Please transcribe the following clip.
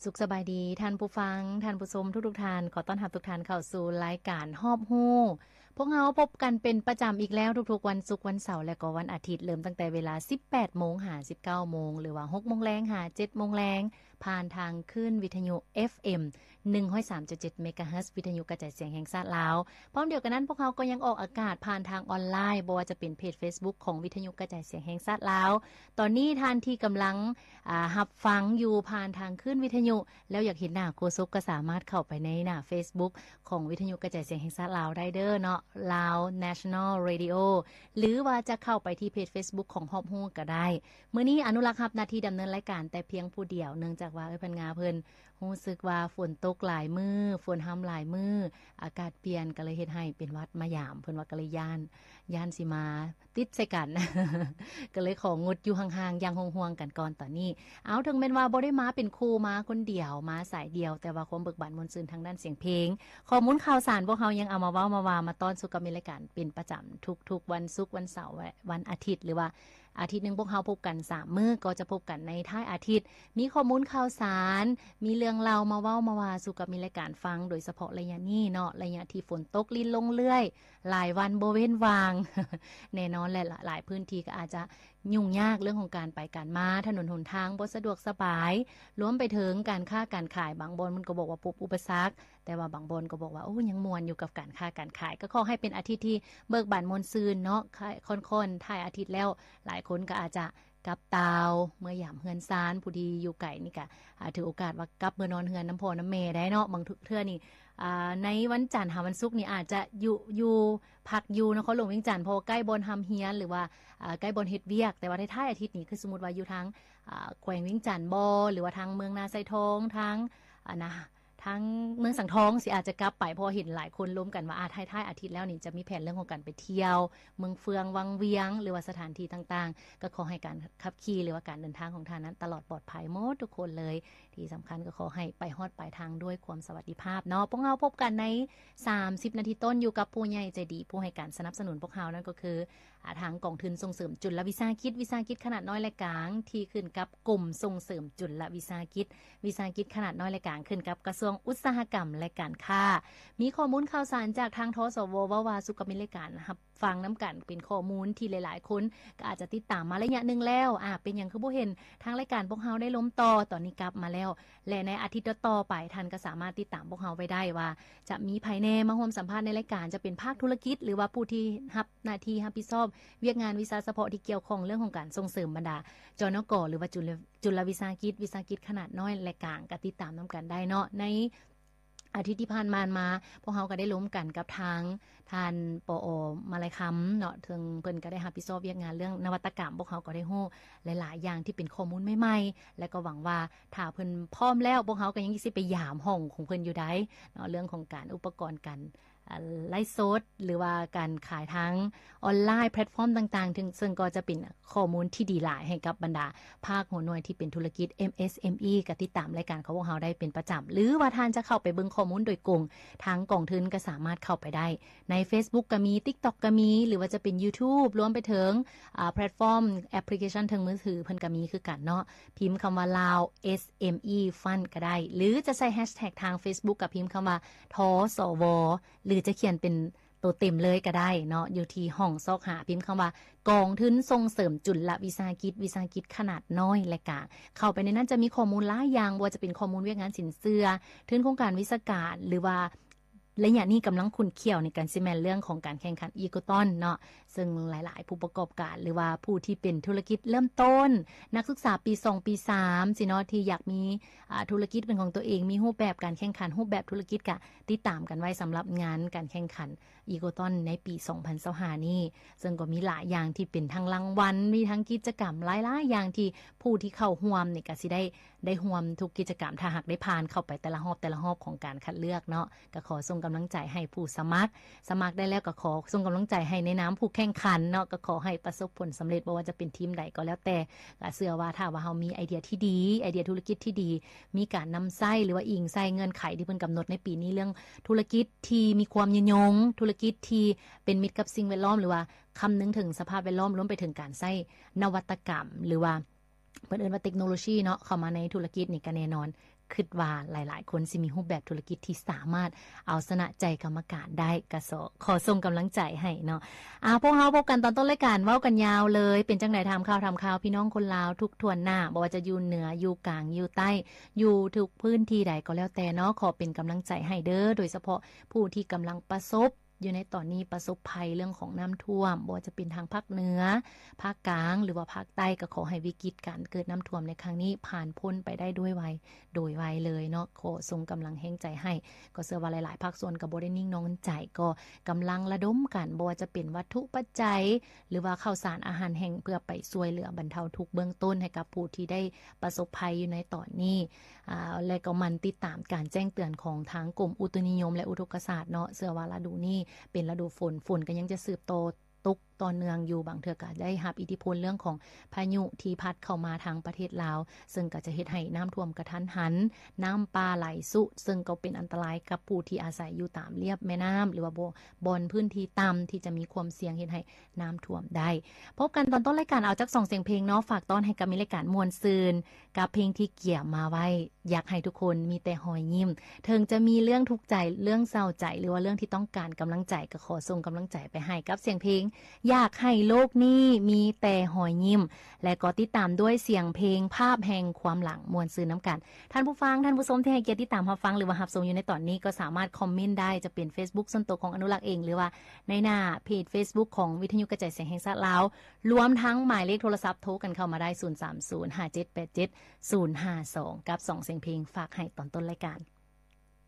สุขสบายดีท่านผู้ฟังท่านผู้ชมทุกท่านขอต้อนรับทุกท่านเข้าสู่รายการฮอบฮู้พวกเราพบกันเป็นประจำอีกแล้วทุกๆวันศุกร์วันเสาร์และก็วันอาทิตย์เริ่มตั้งแต่เวลา 18:00 นหา 19:00 นหรือว่า 6:00 นหา 7:00 นผ่านทางคลื่นวิทยุ FM 103.7 เมกะเฮิรตซ์วิทยุกระจายเสียงแห่งชาติลาวพร้อมเดียวกันนั้นพวกเราก็ยังออกอากาศผ่านทางออนไลน์บ่ว่าจะเป็นเพจ Facebook ของวิทยุกระจายเสียงแห่งชาติลาวตอนนี้ท่านที่กำลังรับฟังอยู่ผ่านทางคลื่นวิทยุแล้วอยากเห็นหน้าโฆษกก็สามารถเข้าไปในหน้า Facebook ของวิทยุกระจายเสียงแห่งชาติลาวได้เด้อเนาะ Lao National Radio หรือว่าจะเข้าไปที่เพจ Facebook ของฮอบฮู้ก็ได้มื้อนี้อนุรักษ์รับหน้าที่ดำเนินรายการแต่เพียงผู้เดียวเนื่องจากว่าเพิ่นงาเพิ่นรู้สึกว่าฝนตกหลายมื้อฝนห้ำหลายมื้ออากาศเปลี่ยนก็เลยเฮ็ดให้เป็นหวัดมายามเพิ่นว่าก็เลยย่านสิมาติดใส่กัน ก็เลยของดอยู่ห่างๆอย่างห่วงๆกันก่อนตอนนี้เอาถึงแม้ว่าบ่ได้มาเป็นคู่มาคนเดียวมาสายเดียวแต่ว่าความเบิกบานมนต์ซื่นทางด้านเสียงเพลงข้อมูลข่าวสารพวกเฮายังเอามาเว้ามาต้อนสู่กับรายการเป็นประจำทุกๆวันศุกร์วันเสาร์วันอาทิตย์หรือว่าอาทิตย์นึงพวกเฮาพบกัน3มื้อก็จะพบกันในท้ายอาทิตย์มีข้อมูลข่าวสารมีเรื่องเล่ามาเว้ามาว่าสู่กับรายการฟังโดยเฉพาะระยะนี้เนาะระยะที่ฝนตกลิ้นลงเรื่อยหลายวันบ่เว้นวาง แน่นอนแหละหลายพื้นที่ก็อาจจะยุ่งยากเรื่องของการไปการมาถนนหนทางบ่สะดวกสบายรวมไปถึงการค้าการขายบางบนมันก็บอกว่าพบอุปสรรคแต่ว่าบางบนก็บอกว่าโอ้ยังม่วนอยู่กับการค้าการขายก็ขอให้เป็นอาทิตย์ที่เบิกบานมนต์ซื่นเนาะค่อนๆท้ายอาทิตย์แล้วหลายคนก็อาจจะกลับตาวเมื่อยามเฮือนซานผู้ดีอยู่ไกลนี่ก็ถือโอกาสว่ากลับเมื่อนอนเฮือนน้ำพ่อน้ำแม่ได้เนาะบางเทื่อนี่ในวันจันทร์หาวันศุกร์นี่อาจจะอยู่พักอยู่นครหลวงเวียงจันทน์เพราะใกล้บนทำเฮียนหรือว่าใกล้บนเฮ็ดเวียกแต่ว่าท้ายอาทิตย์นี้คือสมมุติว่าอยู่ทางแขวงเวียงจันทน์บ่หรือว่าทางเมืองนาไซทองทางทั้งเมืองสังทองสิอาจจะกลับไปเพราะเห็นหลายคนล้มกันว่าท้ายอาทิตย์แล้วนี่จะมีแผนเรื่องของการไปเที่ยวเมืองเฟืองวังเวียงหรือว่าสถานที่ต่างๆก็ขอให้การขับขี่หรือว่าการเดินทางของท่านนั้นตลอดปลอดภัยหมดทุกคนเลยที่สำคัญก็ขอให้ไปฮอดปลายทางด้วยความสวัสดิภาพเนาะพวกเราพบกันใน30นาทีต้นอยู่กับผู้ใหญ่ใจดีผู้ให้การสนับสนุนพวกเรานั่นก็คือทางกองทุนส่งเสริมจุลวิสาหกิจขนาดน้อยและกลางที่ขึ้นกับกลุ่มส่งเสริมจุลวิสาหกิจขนาดน้อยและกลางขึ้นกับกระทรวงอุตสาหกรรมและการค้ามีข้อมูลข่าวสารจากทางทสวว่าสุขมิรายการรับฟังน้ำกันเป็นข้อมูลที่หลายๆคนก็อาจจะติดตามมาระยะนึงแล้วเป็นอย่างคือบ่เห็นทางรายการพวกเฮาได้ล้มต่อตอนนี้กลับมาแล้วและในอาทิตย์ต่อไปท่านก็สามารถติดตามพวกเฮาไว้ได้ว่าจะมีภายในมาร่วมสัมภาษณ์ในรายการจะเป็นภาคธุรกิจหรือว่าผู้ที่รับหน้าที่รับผิดชอบเวียกงานวิชาเฉพาะที่เกี่ยวข้องเรื่องของการส่งเสริมบรรดาจนก.หรือว่าจุลวิสาหกิจขนาดน้อยและกลางก็ติดตามนํกันได้เนาะในอาทิตย์ที่ผ่านมาพวกเฮาก็ได้ร่วมกันกับทางท่านปอมาลัยคำเนาะถึงเพิ่นก็ได้รับผิดชอบเวียกงานเรื่องนวัตกรรมพวกเฮาก็ได้ฮู้หลายๆอย่างที่เป็นข้อมูลใหม่ๆและก็หวังว่าถ้าเพิ่นพร้อมแล้วพวกเฮาก็ยังสิไปยามห้องของเพิ่นอยู่ได้เนาะเรื่องของการอุปกรณ์การไลฟ์สดหรือว่าการขายทั้งออนไลน์แพลตฟอร์มต่างๆซึ่งก็จะเป็นข้อมูลที่ดีหลายให้กับบรรดาภาคหัวหน่วยที่เป็นธุรกิจ MSME ก็ติดตามรายการของพวกเราได้เป็นประจำหรือว่าท่านจะเข้าไปเบิ่งข้อมูลโดยกงทางกองทุนก็สามารถเข้าไปได้ใน Facebook ก็มี TikTok ก็มีหรือว่าจะเป็น YouTube รวมไปถึงแพลตฟอร์มแอปพลิเคชันทางมือถือเพิ่นก็มีคือกันเนาะพิมพ์คำว่า Lao SME Fund ก็ได้หรือจะใช้แฮชแท็กทาง Facebook กับพิมพ์คำว่าทสวหรือจะเขียนเป็นตัวเต็มเลยก็ได้เนาะอยู่ที่ห้องซอกหาพิมพ์คำว่ากองทุนส่งเสริมจุลวิสาหกิจขนาดน้อยและกลางเข้าไปในนั้นจะมีข้อมูลหลายอย่างว่าจะเป็นข้อมูลเวียกงานสินเชื่อทุนโครงการวิศวการหรือว่าระยะนี้กำลังขุนเขี้ยวในการซิแมนเรื่องของการแข่งขันอีโกตอนเนาะซึ่งหลายๆผู้ประกอบการหรือว่าผู้ที่เป็นธุรกิจเริ่มต้นนักศึกษาปี2ปี3สิเนาะที่อยากมีธุรกิจเป็นของตัวเองมีรูปแบบการแข่งขันรูปแบบธุรกิจก็ติดตามกันไว้สำหรับงานการแข่งขันอีโกตอนในปี2025นี้ซึ่งก็มีหลายอย่างที่เป็นทั้งรางวัลมีทั้งกิจกรรมหลายๆอย่างที่ผู้ที่เข้าร่วมนี่ก็สิได้ร่วมทุกกิจกรรมถ้าหากได้ผ่านเข้าไปแต่ละรอบของการคัดเลือกเนาะก็ขอส่งกำลังใจให้ผู้สมัครได้แล้วก็ขอส่งกำลังใจให้ในน้ำผู้แข่งขันเนาะก็ขอให้ประสบผลสำเร็จบ่ว่าจะเป็นทีมใดก็แล้วแต่ก็เชื่อว่าถ้าว่าเฮามีไอเดียที่ดีไอเดียธุรกิจที่ดีมีการนำใช้หรือว่าอิงใช้เงื่อนไขที่เพิ่นกำหนดในปีนี้เรื่องธุรกิจที่มีความยืนยงธุรกิจที่เป็นมิตรกับสิ่งแวดล้อมหรือว่าคำนึงถึงสภาพแวดล้อมรวมไปถึงการใช้นวัตกรรมหรือว่าเปิ้นเอิ้นว่าเทคโนโลยีเนาะเข้ามาในธุรกิจนี่ก็แน่นอนคิดว่าหลายๆคนสิมีรูปแบบธุรกิจที่สามารถเอาชนะใจกรรมการได้ก็ขอส่งกำลังใจให้เนาะพวกเฮาพบกันตอนต้นรายการเว้ากันยาวเลยเป็นจังได๋ถามข่าวพี่น้องคนลาวทุกทั่วหน้าบ่ว่าจะอยู่เหนืออยู่กลางอยู่ใต้อยู่ทุกพื้นที่ใดก็แล้วแต่เนาะขอเป็นกำลังใจให้เด้อโดยเฉพาะผู้ที่กำลังประสบอยู่ในตอนนี้ประสบภัยเรื่องของน้ำท่วมบ่ว่าจะเป็นทางภาคเหนือภาคกลางหรือว่าภาคใต้ก็ขอให้วิกฤตการเกิดน้ำท่วมในครั้งนี้ผ่านพ้นไปได้ด้วยไวโดยไวเลยเนาะขอส่งกำลังแห่งใจให้ก็เชื่อว่าหลายๆภาคส่วนก็บ่ได้นิ่งนอนใจก็กำลังระดมกันบ่ว่าจะเป็นวัตถุปัจจัยหรือว่าข้าวสารอาหารแห้งเพื่อไปช่วยเหลือบรรเทาทุกข์เบื้องต้นให้กับผู้ที่ได้ประสบภัยอยู่ในตอนนี้และก็มันติดตามการแจ้งเตือนของทางกรมอุตุนิยมและอุทกศาสตร์เนาะเชื่อว่าฤดูนี้เป็นฤดูฝนก็ยังจะสืบโตตกต่อเนื่องอยู่บางเทื่อก็ได้รับอิทธิพลเรื่องของพายุที่พัดเข้ามาทางประเทศลาวซึ่งก็จะเฮ็ดให้น้ำท่วมกระทันหันน้ำป่าไหลสุซึ่งก็เป็นอันตรายกับผู้ที่อาศัยอยู่ตามเลียบแม่น้ำหรือว่าบนพื้นที่ต่ำที่จะมีความเสี่ยงเฮ็ดให้น้ำท่วมได้พบกันตอนต้นรายการเอาจัก2เสียงเพลงเนาะฝากต้อนให้กับมีรายการม่วนซืนกับเพลงที่เกี่ยวมาไว้อยากให้ทุกคนมีแต่รอยยิ้มถึงจะมีเรื่องทุกข์ใจเรื่องเศร้าใจหรือว่าเรื่องที่ต้องการกำลังใจก็ขอส่งกำลังใจไปให้กับเสียงเพลงอยากให้โลกนี้มีแต่รอยยิ้มและก็ติดตามด้วยเสียงเพลงภาพแห่งความหลังมวลซืนน้ำกันท่านผู้ฟังท่านผู้ชมที่ให้เกียรติติดตามรับฟังหรือว่ารับชมอยู่ในตอนนี้ก็สามารถคอมเมนต์ได้จะเป็น Facebook ส่วนตัวของอนุรักษ์เองหรือว่าในหน้าเพจ Facebook ของวิทยุกระจายเสียงแห่งชาติลาวรวมทั้งหมายเลขโทรศัพท์โทรกันเข้ามาได้ 0305787 052 กับ2เสียงเพลงฝากให้ตอนต้นรายการ